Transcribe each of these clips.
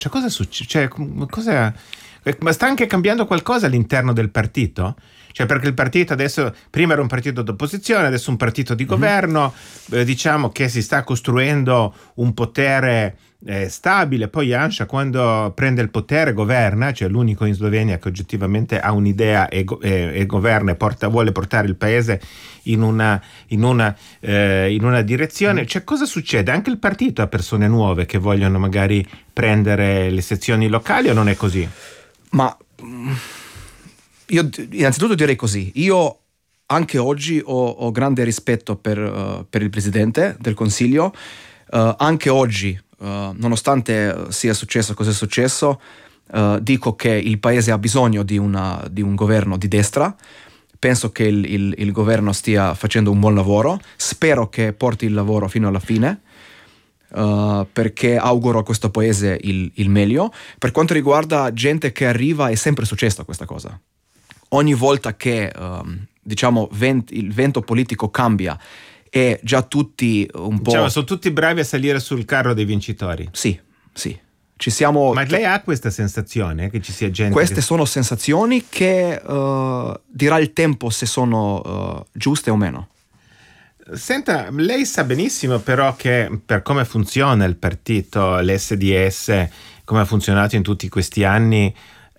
Cioè, cosa succede? Cioè, cosa... Ma sta anche cambiando qualcosa all'interno del partito? Cioè, perché il partito adesso, prima era un partito d'opposizione, adesso un partito di governo, diciamo che si sta costruendo un potere stabile. Poi Janša, quando prende il potere, governa, cioè l'unico in Slovenia che oggettivamente ha un'idea e governa e vuole portare il paese in una direzione. Cioè, cosa succede? Anche il partito ha persone nuove che vogliono magari prendere le sezioni locali, o non è così? Ma io innanzitutto direi così: io anche oggi ho grande rispetto per il Presidente del Consiglio. Anche oggi, nonostante sia successo cosa è successo, dico che il paese ha bisogno di un governo di destra. Penso che il governo stia facendo un buon lavoro, spero che porti il lavoro fino alla fine, perché auguro a questo paese il meglio. Per quanto riguarda gente che arriva, è sempre successo questa cosa. Ogni volta che diciamo il vento politico cambia e già tutti un po'... sono tutti bravi a salire sul carro dei vincitori. Sì. Ci siamo... Ma lei ha questa sensazione che ci sia gente... Queste sono sensazioni che dirà il tempo se sono giuste o meno. Senta, lei sa benissimo però che per come funziona il partito, l'SDS, come ha funzionato in tutti questi anni,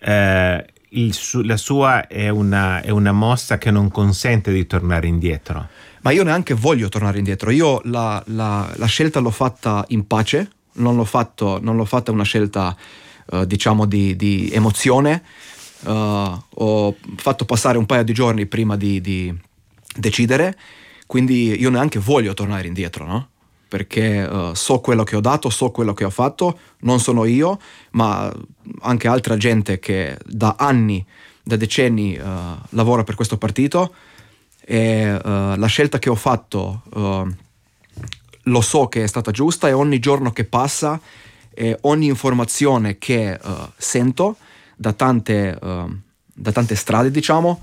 la sua è una mossa che non consente di tornare indietro. Ma io neanche voglio tornare indietro. Io la scelta l'ho fatta in pace, non l'ho fatta una scelta diciamo di emozione. Ho fatto passare un paio di giorni prima di decidere, quindi io neanche voglio tornare indietro, no? Perché so quello che ho dato, so quello che ho fatto, non sono io, ma anche altra gente che da anni, da decenni lavora per questo partito, e la scelta che ho fatto lo so che è stata giusta, e ogni giorno che passa e ogni informazione che sento da tante strade, diciamo,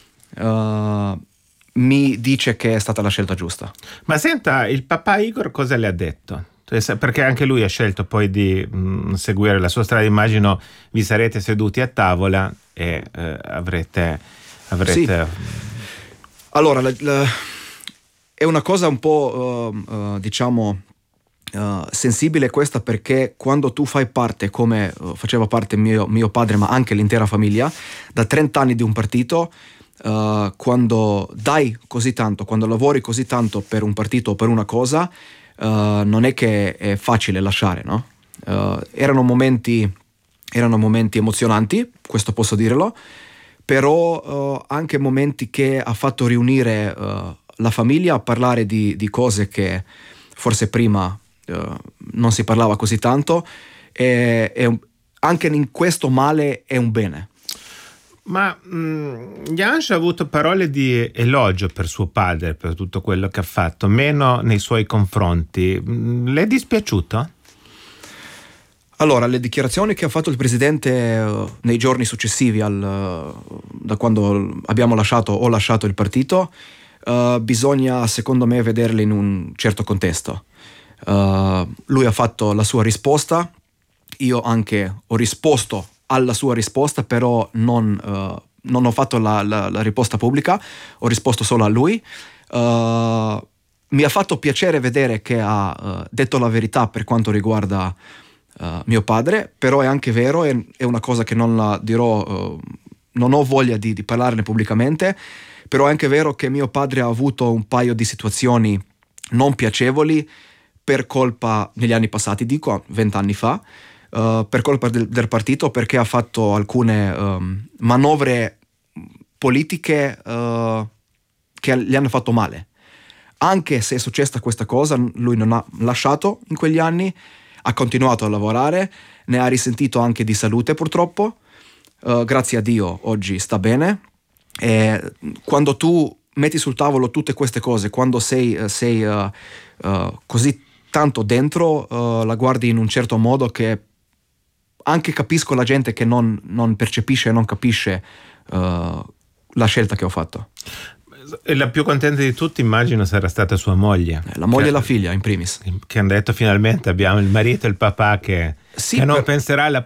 mi dice che è stata la scelta giusta. Ma senta, il papà Igor cosa le ha detto? Perché anche lui ha scelto poi di seguire la sua strada. Immagino vi sarete seduti a tavola e avrete... Sì. Allora, è una cosa un po' diciamo sensibile questa, perché quando tu fai parte, come faceva parte mio padre, ma anche l'intera famiglia, da 30 anni di un partito, quando dai così tanto, quando lavori così tanto per un partito o per una cosa, non è che è facile lasciare, no? Erano momenti emozionanti, questo posso dirlo, però anche momenti che ha fatto riunire la famiglia a parlare di cose che forse prima non si parlava così tanto, e anche in questo male è un bene. Ma Janša ha avuto parole di elogio per suo padre, per tutto quello che ha fatto, meno nei suoi confronti. Le è dispiaciuto? Allora, le dichiarazioni che ha fatto il presidente nei giorni successivi da quando ho lasciato il partito, bisogna secondo me vederle in un certo contesto. Lui ha fatto la sua risposta, io anche ho risposto alla sua risposta, però non ho fatto la risposta pubblica, ho risposto solo a lui. Mi ha fatto piacere vedere che ha detto la verità per quanto riguarda mio padre, però è anche vero, è una cosa che non la dirò, non ho voglia di parlarne pubblicamente, però è anche vero che mio padre ha avuto un paio di situazioni non piacevoli per colpa, negli anni passati, dico 20 anni fa, per colpa del partito, perché ha fatto alcune manovre politiche che gli hanno fatto male. Anche se è successa questa cosa, lui non ha lasciato in quegli anni, ha continuato a lavorare, ne ha risentito anche di salute purtroppo, grazie a Dio oggi sta bene. E quando tu metti sul tavolo tutte queste cose, quando sei così tanto dentro, la guardi in un certo modo che anche capisco la gente che non percepisce e non capisce la scelta che ho fatto. E la più contenta di tutti, immagino, sarà stata sua moglie. La moglie e la figlia, in primis. Che hanno detto finalmente abbiamo il marito e il papà che Sì, che non penserà alla